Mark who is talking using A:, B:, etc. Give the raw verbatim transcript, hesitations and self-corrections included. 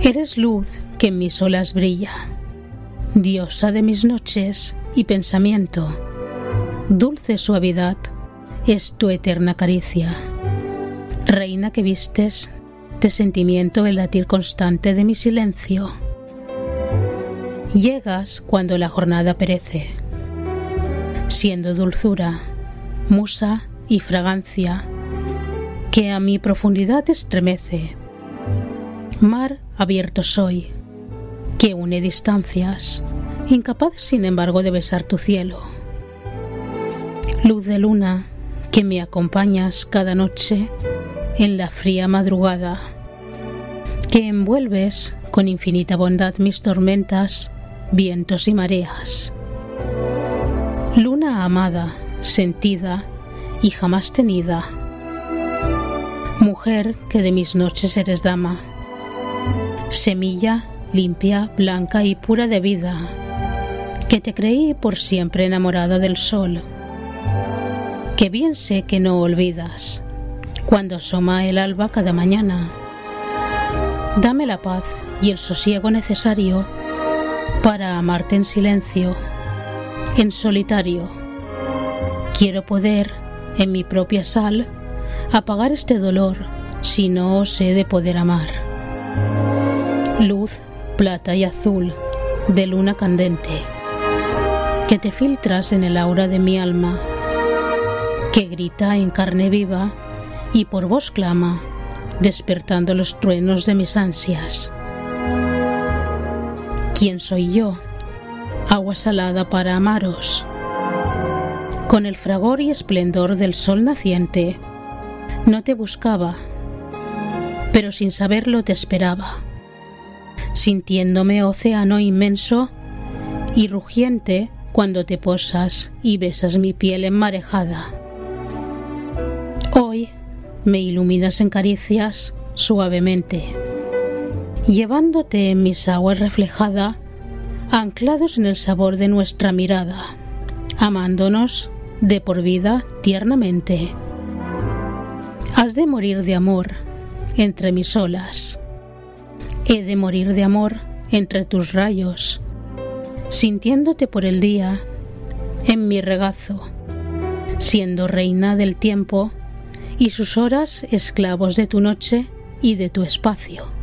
A: Eres luz que en mis olas brilla, diosa de mis noches y pensamiento. Dulce suavidad es tu eterna caricia, reina que vistes de sentimiento el latir constante de mi silencio. Llegas cuando la jornada perece, siendo dulzura, musa y fragancia que a mi profundidad estremece. Mar abierto soy, que une distancias, incapaz sin embargo de besar tu cielo. Luz de luna que me acompañas cada noche en la fría madrugada, que envuelves con infinita bondad mis tormentas, vientos y mareas. Luna amada, sentida y jamás tenida, mujer que de mis noches eres dama, semilla limpia, blanca y pura de vida, que te creí por siempre enamorada del sol, que bien sé que no olvidas cuando asoma el alba cada mañana. Dame la paz y el sosiego necesario para amarte en silencio, en solitario. Quiero poder, en mi propia sal, apagar este dolor si no osé de poder amar. Luz, plata y azul de luna candente, que te filtras en el aura de mi alma, que grita en carne viva y por voz clama, despertando los truenos de mis ansias. ¿Quién soy yo? Agua salada para amaros. Con el fragor y esplendor del sol naciente, no te buscaba, pero sin saberlo te esperaba, sintiéndome océano inmenso y rugiente cuando te posas y besas mi piel enmarejada. Hoy me iluminas en caricias suavemente, llevándote en mis aguas reflejada, anclados en el sabor de nuestra mirada, amándonos de por vida tiernamente. Has de morir de amor entre mis olas, he de morir de amor entre tus rayos, sintiéndote por el día en mi regazo, siendo reina del tiempo y sus horas esclavos de tu noche y de tu espacio.